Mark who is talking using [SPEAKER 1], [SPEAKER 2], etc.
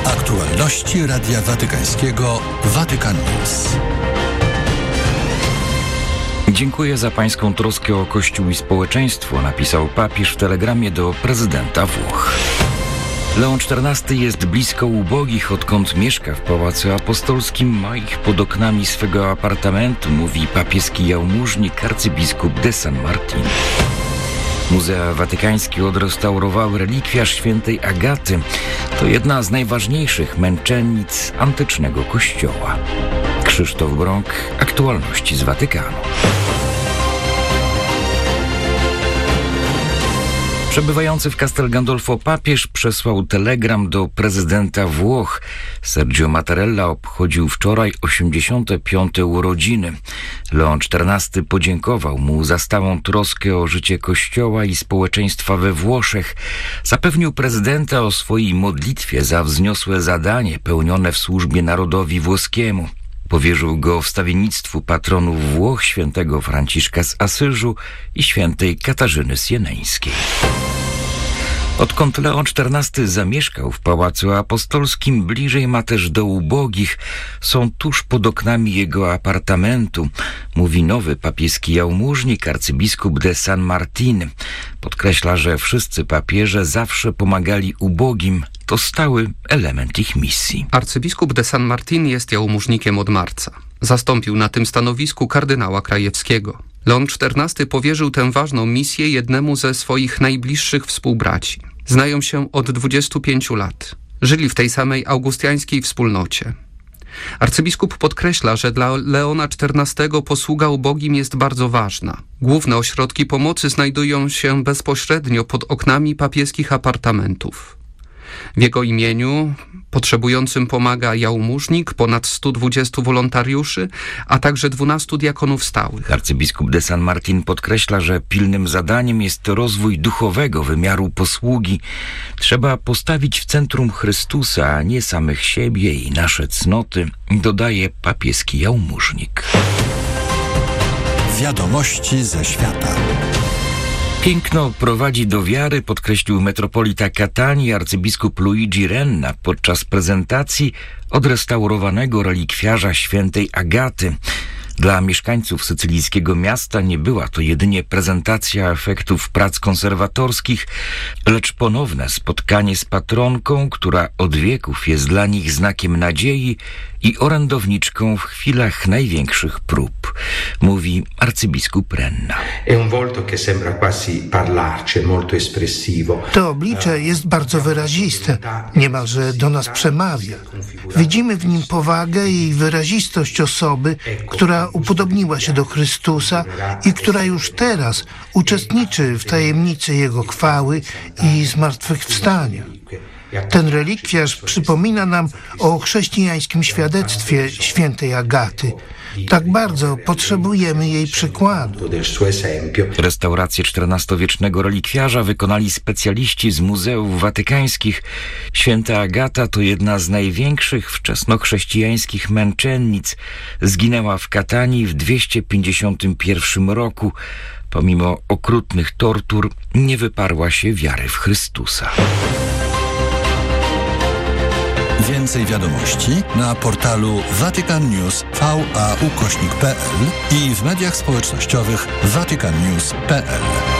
[SPEAKER 1] Aktualności Radia Watykańskiego Vatican News.
[SPEAKER 2] Dziękuję za pańską troskę o Kościół i społeczeństwo, napisał papież w telegramie do prezydenta Włoch. Leon XIV jest blisko ubogich, odkąd mieszka w Pałacu Apostolskim, ma ich pod oknami swego apartamentu, mówi papieski jałmużnik arcybiskup de San Martin. Muzea watykańskie odrestaurowały relikwiarz świętej Agaty. To jedna z najważniejszych męczennic antycznego kościoła. Krzysztof Brąk, aktualności z Watykanu. Przebywający w Castel Gandolfo papież przesłał telegram do prezydenta Włoch. Sergio Mattarella obchodził wczoraj 85. urodziny. Leon XIV podziękował mu za stałą troskę o życie Kościoła i społeczeństwa we Włoszech. Zapewnił prezydenta o swojej modlitwie za wzniosłe zadanie pełnione w służbie narodowi włoskiemu. Powierzył go wstawiennictwu patronów Włoch, świętego Franciszka z Asyżu i świętej Katarzyny Sieneńskiej. Odkąd Leon XIV zamieszkał w Pałacu Apostolskim, bliżej ma też do ubogich. Są tuż pod oknami jego apartamentu, mówi nowy papieski jałmużnik arcybiskup de San Martin. Podkreśla, że wszyscy papieże zawsze pomagali ubogim. To stały element ich misji.
[SPEAKER 3] Arcybiskup de San Martin jest jałmużnikiem od marca. Zastąpił na tym stanowisku kardynała Krajewskiego. Leon XIV powierzył tę ważną misję jednemu ze swoich najbliższych współbraci. Znają się od 25 lat. Żyli w tej samej augustiańskiej wspólnocie. Arcybiskup podkreśla, że dla Leona XIV posługa ubogim jest bardzo ważna. Główne ośrodki pomocy znajdują się bezpośrednio pod oknami papieskich apartamentów. W jego imieniu potrzebującym pomaga jałmużnik, ponad 120 wolontariuszy, a także 12 diakonów stałych.
[SPEAKER 2] Arcybiskup de San Martin podkreśla, że pilnym zadaniem jest rozwój duchowego wymiaru posługi. Trzeba postawić w centrum Chrystusa, a nie samych siebie i nasze cnoty, dodaje papieski jałmużnik.
[SPEAKER 1] Wiadomości ze świata.
[SPEAKER 2] Piękno prowadzi do wiary, podkreślił metropolita Catanii arcybiskup Luigi Renna podczas prezentacji odrestaurowanego relikwiarza świętej Agaty. Dla mieszkańców sycylijskiego miasta nie była to jedynie prezentacja efektów prac konserwatorskich, lecz ponowne spotkanie z patronką, która od wieków jest dla nich znakiem nadziei i orędowniczką w chwilach największych prób, mówi arcybiskup Renna.
[SPEAKER 4] To oblicze jest bardzo wyraziste, niemalże do nas przemawia. Widzimy w nim powagę i wyrazistość osoby, która upodobniła się do Chrystusa i która już teraz uczestniczy w tajemnicy Jego chwały i zmartwychwstania. Ten relikwiarz przypomina nam o chrześcijańskim świadectwie świętej Agaty. Tak bardzo potrzebujemy jej przykładu.
[SPEAKER 2] Restaurację XIV-wiecznego relikwiarza wykonali specjaliści z muzeów watykańskich. Święta Agata to jedna z największych wczesnochrześcijańskich męczennic. Zginęła w Catanii w 251 roku. Pomimo okrutnych tortur nie wyparła się wiary w Chrystusa.
[SPEAKER 1] Więcej wiadomości na portalu vaticannews.va/pl i w mediach społecznościowych vaticannews.pl.